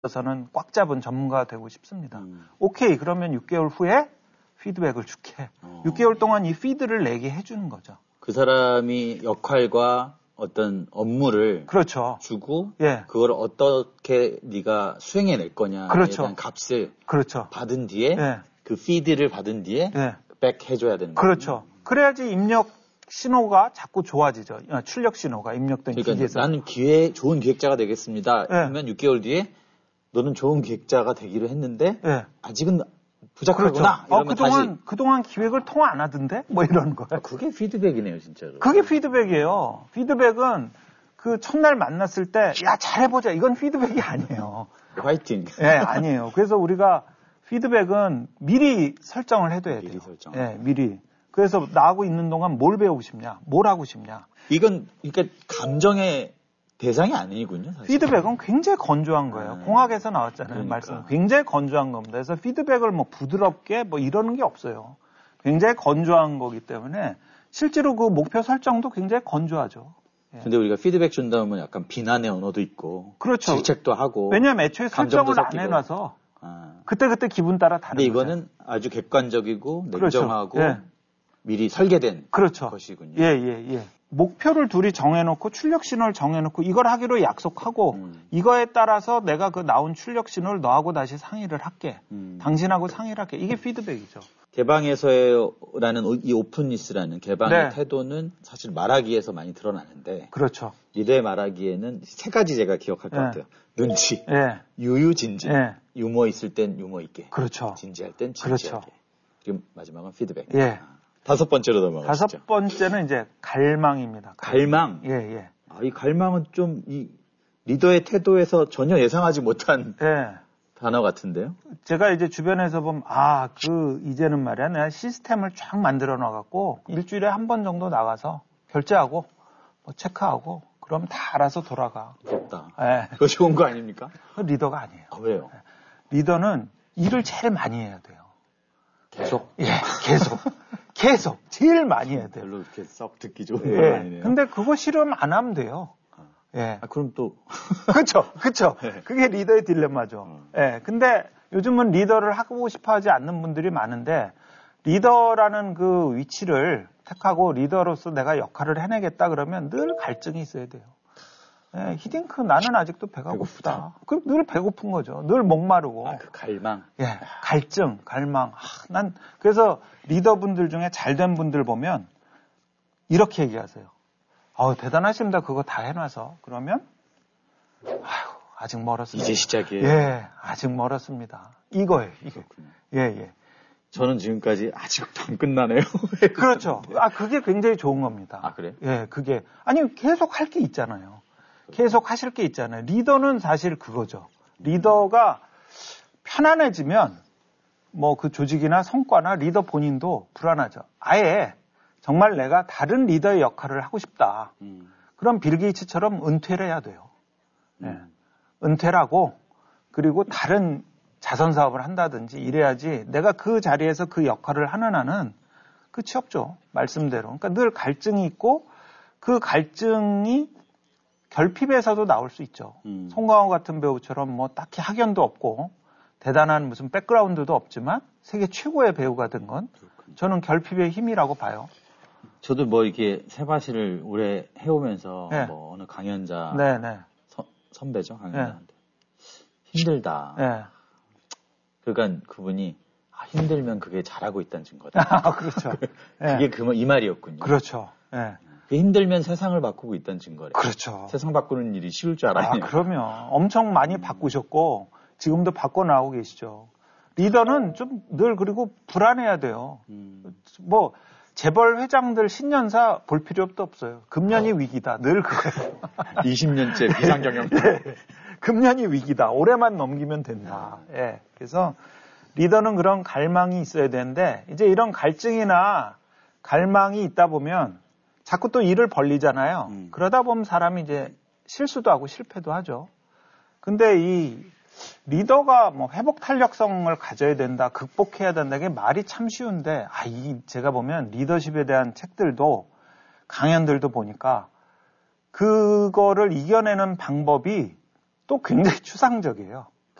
서는 꽉 잡은 전문가가 되고 싶습니다. 오케이, 그러면 6개월 후에 피드백을 줄게. 6개월 동안 이 피드를 내게 해주는 거죠. 그 사람이 역할과 어떤 업무를 그렇죠. 주고 예. 그걸 어떻게 네가 수행해낼 거냐에 그렇죠. 대한 값을 그렇죠. 받은 뒤에 예. 그 피드를 받은 뒤에 예. 백 해줘야 되는 거죠. 그렇죠. 그래야지 입력 신호가 자꾸 좋아지죠. 출력 신호가 입력된 그러니까 기계에서. 나는 좋은 기획자가 되겠습니다. 예. 하면 6개월 뒤에 너는 좋은 기획자가 되기로 했는데 예. 아직은 부족하구나. 그렇죠. 그동안 기획을 통화 안 하던데? 뭐 이러는 거예요. 그게 피드백이네요, 진짜로. 그게 피드백이에요. 피드백은 그 첫날 만났을 때, 야, 잘해보자. 이건 피드백이 아니에요. 화이팅. 예, 아니에요. 그래서 우리가 피드백은 미리 설정을 해둬야 돼요. 미리 설정. 예, 미리. 그래서 나하고 있는 동안 뭘 배우고 싶냐? 뭘 하고 싶냐? 이건, 그러니까 감정의 대상이 아니군요, 사실. 피드백은 굉장히 건조한 거예요. 공학에서 나왔잖아요. 그러니까. 말씀. 굉장히 건조한 겁니다. 그래서 피드백을 뭐 부드럽게 뭐 이러는 게 없어요. 굉장히 건조한 거기 때문에 실제로 그 목표 설정도 굉장히 건조하죠. 예. 근데 우리가 피드백 준다면 약간 비난의 언어도 있고. 그렇죠. 질책도 하고. 왜냐하면 애초에 설정을 안 섞이고. 해놔서 그때그때 기분 따라 다른 근데 거죠. 이거는 아주 객관적이고 그렇죠. 냉정하고 예. 미리 설계된 그렇죠. 것이군요. 예. 목표를 둘이 정해놓고 출력 신호를 정해놓고 이걸 하기로 약속하고 이거에 따라서 내가 그 나온 출력 신호를 너하고 다시 상의를 할게. 당신하고 상의를 할게. 이게 피드백이죠. 개방에서라는 이 오픈니스라는 개방의 네. 태도는 사실 말하기에서 많이 드러나는데 그렇죠. 리더의 말하기에는 세 가지 제가 기억할 것 예. 같아요. 눈치, 예. 유유진지, 예. 유머 있을 땐 유머 있게, 그렇죠. 진지할 땐 그렇죠. 진지하게. 그리고 마지막은 피드백. 예. 다섯 번째로 넘어가시죠. 다섯 번째는 이제 갈망입니다. 갈망. 예. 이 갈망은 좀 이 리더의 태도에서 전혀 예상하지 못한 예. 단어 같은데요. 제가 이제 주변에서 보면 이제는 말이야 내가 시스템을 쫙 만들어 놔갖고 일주일에 한 번 정도 나가서 결제하고 뭐 체크하고 그럼 다 알아서 돌아가. 부럽다. 예. 그거 좋은 거 아닙니까? 그 리더가 아니에요. 왜요? 리더는 일을 제일 많이 해야 돼요. 계속? 예, 계속 제일 많이 해야 돼요. 별로 이렇게 썩 듣기 좋은 건 예. 아니네요. 근데 그거 싫으면 안 하면 돼요. 예. 그럼 또 그렇죠. 네. 그게 리더의 딜레마죠. 예. 근데 요즘은 리더를 하고 싶어 하지 않는 분들이 많은데 리더라는 그 위치를 택하고 리더로서 내가 역할을 해내겠다 그러면 늘 갈증이 있어야 돼요. 예, 히딩크 나는 아직도 배가 고프다. 그럼 늘 배고픈 거죠. 늘 목마르고. 그 갈망. 예, 갈증, 갈망. 난 그래서 리더분들 중에 잘된 분들 보면 이렇게 얘기하세요. 대단하십니다. 그거 다 해놔서. 그러면 아직 멀었습니다. 이제 시작이에요. 예, 아직 멀었습니다. 이거예요. 이게. 예. 저는 지금까지 아직도 안 끝나네요. 그렇죠. 그게 굉장히 좋은 겁니다. 그래요? 예, 그게 아니 계속 할 게 있잖아요. 계속 하실 게 있잖아요. 리더는 사실 그거죠. 리더가 편안해지면 뭐 그 조직이나 성과나 리더 본인도 불안하죠. 아예 정말 내가 다른 리더의 역할을 하고 싶다. 그럼 빌 게이츠처럼 은퇴를 해야 돼요. 예. 은퇴를 하고 그리고 다른 자선 사업을 한다든지 이래야지 내가 그 자리에서 그 역할을 하는 한은 끝이 없죠. 말씀대로. 그러니까 늘 갈증이 있고 그 갈증이 결핍에서도 나올 수 있죠. 송강호 같은 배우처럼 뭐 딱히 학연도 없고 대단한 무슨 백그라운드도 없지만 세계 최고의 배우가 된 건 저는 결핍의 힘이라고 봐요. 저도 뭐 이렇게 세바시를 오래 해오면서 네. 뭐 어느 강연자 네네. 선배죠 강연자한테 힘들다. 네. 그러니까 그분이 힘들면 그게 잘하고 있다는 증거다. 그렇죠. 그게 이 말이었군요. 그렇죠. 네. 힘들면 세상을 바꾸고 있다는 증거래. 그렇죠. 세상 바꾸는 일이 쉬울 줄 알아요. 그러면 엄청 많이 바꾸셨고 지금도 바꿔 나오고 계시죠. 리더는 좀 늘 그리고 불안해야 돼요. 뭐 재벌 회장들 신년사 볼 필요도 없어요. 금년이 위기다. 늘 그거예요. 20년째 비상경영. 금년이 위기다. 올해만 넘기면 된다. 예. 그래서 리더는 그런 갈망이 있어야 되는데 이제 이런 갈증이나 갈망이 있다 보면 자꾸 또 일을 벌리잖아요. 그러다 보면 사람이 이제 실수도 하고 실패도 하죠. 근데 이 리더가 뭐 회복 탄력성을 가져야 된다, 극복해야 된다, 이게 말이 참 쉬운데, 제가 보면 리더십에 대한 책들도, 강연들도 보니까, 그거를 이겨내는 방법이 또 굉장히 추상적이에요.